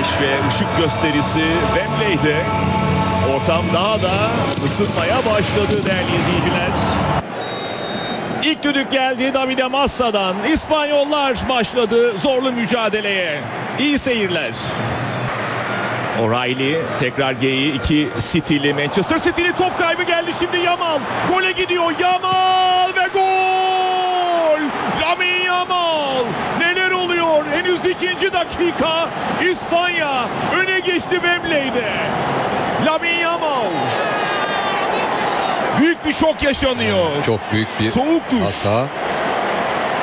güneş ve ışık gösterisi Wembley'de. Ortam daha da ısınmaya başladı değerli izleyiciler. İlk düdük geldi Davide Massa'dan. İspanyollar başladı zorlu mücadeleye. İyi seyirler. O'Reilly tekrar G'yi 2 City'li Manchester City'li top kaybı geldi şimdi Yamal. Gole gidiyor Yamal ve gol! Lamine Yamal! Neler oluyor? Henüz 2. dakika. İspanya öne geçti Wembley'de. Lamine Yamal. Büyük bir şok yaşanıyor. Çok büyük bir soğuk duş. hata.